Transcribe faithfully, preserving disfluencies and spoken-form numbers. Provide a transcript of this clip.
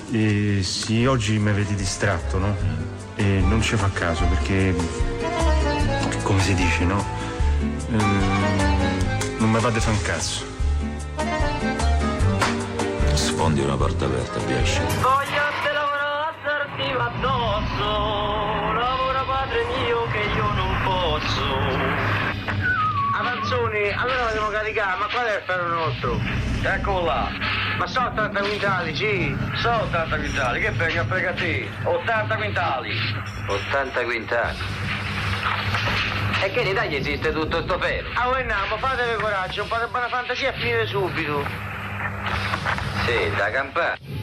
Eh, sì, oggi mi avete distratto, no? E non ci fa caso perché, come si dice, no? Ehm, non mi fate fa un cazzo. Sfondi una porta aperta, riesci. Voglio te lavorare sarti addosso, lavora padre mio che io non posso. Avanzoni, allora dobbiamo caricare, ma qual è il ferro nostro? Eccolo là. Ma sono ottanta quintali, sì. Sono ottanta quintali, che venga a pregare ottanta quintali. ottanta quintali. E che in Italia esiste tutto sto ferro? Ah, voi andiamo, fatevi coraggio, un po' di buona fantasia e finire subito. Sì, da campare.